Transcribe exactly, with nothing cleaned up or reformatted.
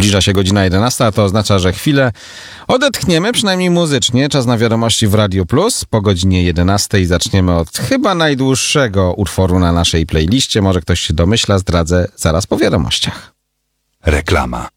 Zbliża się godzina jedenasta, a to oznacza, że chwilę odetchniemy, przynajmniej muzycznie. Czas na wiadomości w Radio Plus. Po godzinie jedenastej zaczniemy od chyba najdłuższego utworu na naszej playliście. Może ktoś się domyśla, zdradzę zaraz po wiadomościach. Reklama.